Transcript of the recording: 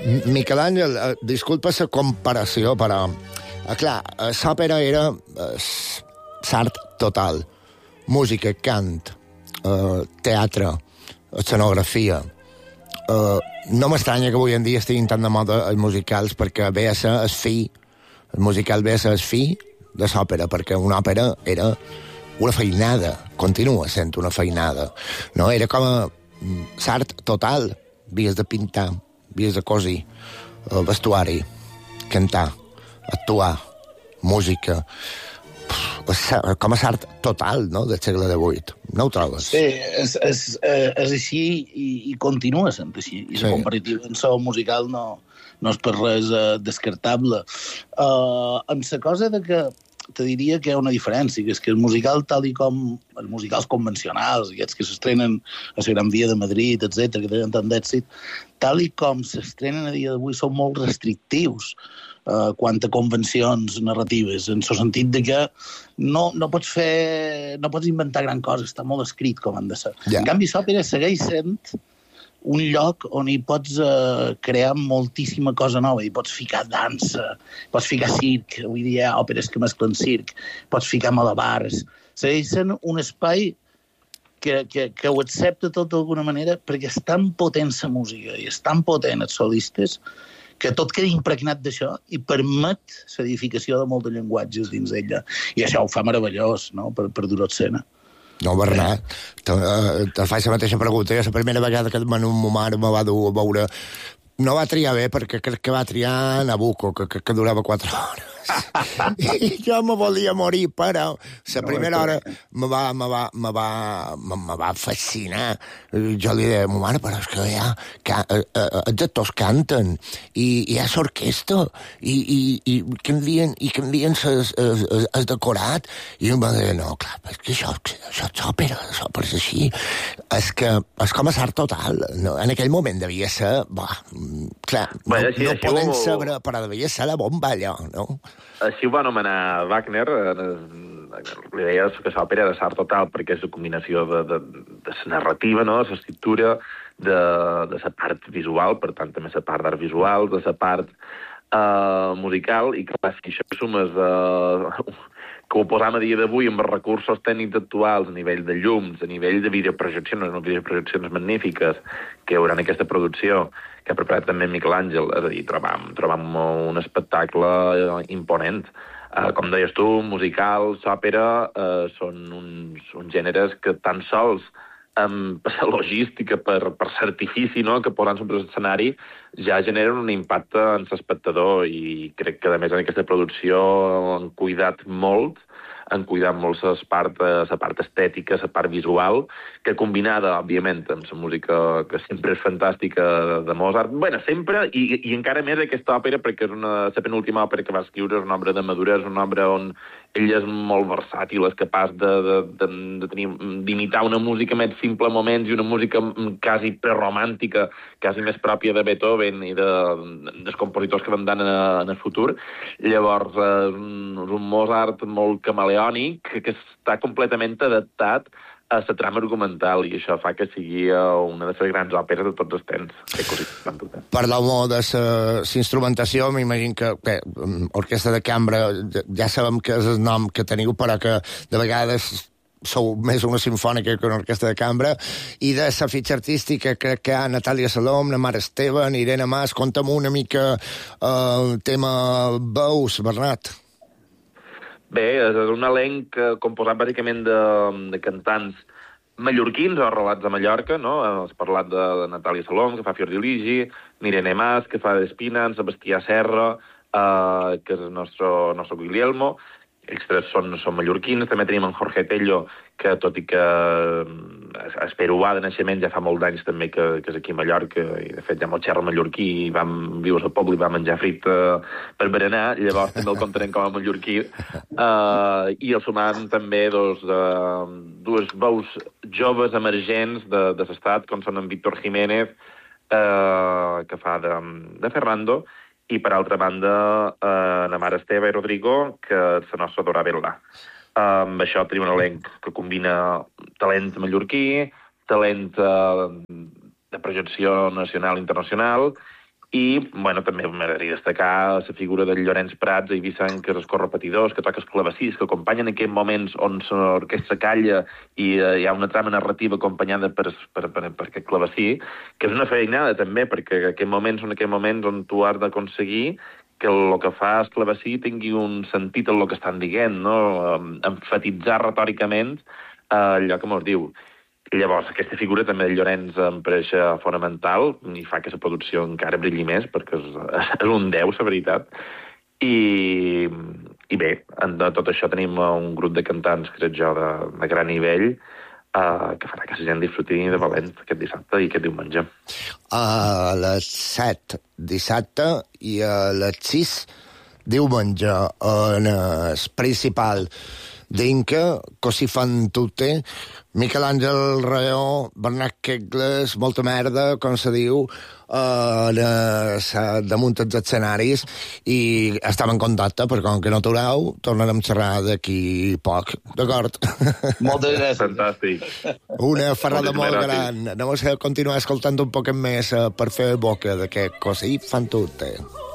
Miquel Àngel, disculpa la comparació, però, clar, l'òpera era l'art total. Música, cant, teatre, escenografia. No m'estranya que avui en dia estiguin tan de moda els musicals, perquè ve a ser el fi, el musical ve a ser el fi de l'òpera, perquè una òpera era una feinada, continua sent una feinada, no? Era com l'art total, havies de pintar, havies de cosir, vestuari, cantar, actuar, música, com a l'art total, no?, del segle XVIII. No ho trobes? Sí, és així i continua sent així. I la comparativa en so musical no és per res descartable. En la cosa de que te diria que hi ha una diferència, que és que el musical, tal i com els musicals convencionals, aquests que s'estrenen a la Gran Via de Madrid, etc, que tenen tant d'èxit, tal i com s'estrenen a dia d'avui, són molt restrictius quant a convencions narratives, en el sentit de que no pots inventar gran cosa, està molt escrit com han de ser. En canvi, l'òpera segueix sent un lloc on hi pots crear moltíssima cosa nova, hi pots ficar dansa, pots ficar circ, avui dia hi ha òperes que mesclen circ, pots ficar malabars, segueix sent un espai que ho accepta tot d'alguna manera perquè és tan potent la música i és tan potent els solistes que tot queda impregnat d'això i permet l'edificació de molts llenguatges dins d'ella. I això ho fa meravellós, no?, per dur-ho a escena. No, Bernat, te faig la mateixa pregunta. Jo la primera vegada que ma mare me va dur a veure... No va triar bé, perquè crec que va triar Nabucco, que durava 4 hores. I jo me volia morir, però la primera hora me va fascinar. Jo li deia a ma mare, però és que ja els actors canten i hi ha l'orquestra i canvien el decorat. I em va dir, no, clar, és que això és òpera, és així. És com a l'art total. No? En aquell moment devia ser... Clar, no podem saber, però devia ser la bomba, allò, no? Així ho va anomenar Wagner, li deia que l'òpera era l'art total, perquè és la combinació de la narrativa, no?, de l'escriptura, de la part visual, per tant, també la part d'art visual, de la part musical, i clar, si això sumes que ho posam a dia d'avui amb els recursos tècnics actuals a nivell de llums, a nivell de videoprojeccions, unes videoprojeccions magnífiques que hi haurà en aquesta producció, que ha preparat també Miquel Àngel, és a dir, trobam un espectacle imponent. Com deies tu, musicals, òpera, són uns gèneres que tan sols per la logística, per l'artifici, no?, que posen sobre l'escenari, ja generen un impacte en l'espectador, i crec que, a més, en aquesta producció han cuidat molt la part estètica, la part visual, que combinada, òbviament, amb la música que sempre és fantàstica de Mozart. Bueno, sempre, i encara més aquesta òpera, perquè és la penúltima òpera que va escriure, és una obra de maduresa, és una obra on ell és molt versàtil, és capaç d'imitar una música més simple a moments i una música quasi preromàntica, quasi més pròpia de Beethoven i dels compositors que vendran en el futur. Llavors, és un Mozart molt camaleònic, que està completament adaptat a la trama argumental, i això fa que sigui una de les grans òperes de tots els temps. Parleu de l'instrumentació, m'imagino que orquestra de cambra, ja sabem que és el nom que teniu, però que de vegades sou més una sinfònica que una orquestra de cambra, i de la fitxa artística crec que hi ha Natàlia Salom, la Mare Esteban, Irene Mas. Conta'm una mica el tema veus, Bernat. Bé, és un elenc composat bàsicament de cantants mallorquins o arrelats a Mallorca, no? Has parlat de Natàlia Salom, que fa Fiordiligi, Irene Mas, que fa d'Espina, en Sebastià Serra, que és el nostre Guglielmo. Ells tres són mallorquins. També tenim en Jorge Tello, que tot i que és peruà de naixement, ja fa molts anys també que és aquí a Mallorca, i de fet ja molt xerra mallorquí, i viu al poble i va menjar frit per berenar, llavors també el comptarem com a mallorquí. I el sumant també dues veus joves emergents de l'estat, com són en Víctor Jiménez, que fa de Ferrando, i per altra banda la Mare Esteve i Rodrigo, que és la nostra Dorabella. Amb això tenim un elenc que combina talent mallorquí, talent de projecció nacional i internacional, I, bueno, també m'agradaria destacar la figura del Llorenç Prats i Vicent, que és el correpetidors, que toca els clavecins, que acompanyen en aquells moments on l'orquestra calla i hi ha una trama narrativa acompanyada per aquest clavecí, que és una feinada també, perquè aquests moments són aquells moments on tu has d'aconseguir que el que fa el clavecí tingui un sentit en el que estan dient, no? Emfatitzar retòricament allò que mos diu. Llavors, aquesta figura també del Llorenç em pareix fonamental i fa que la producció encara brilli més, perquè és un 10, la veritat. I bé, en tot això tenim un grup de cantants, crec jo, de gran nivell, que farà que la gent disfruti de valent aquest dissabte i aquest diumenge. A les 7 dissabte i a les 6 diumenge en el principal d'Inca, Così fan tutte, Miquel Àngel Reó, Bernat Quegles, molta merda, com se diu, damunt els escenaris, i estem en contacte, perquè com que no t'haureu, tornarem a xerrar d'aquí poc, d'acord? Moltes gràcies. Fantàstic. Una ferrada molt gran. Anem a continuar escoltant un poc més per fer boca d'aquest Così fan tutte.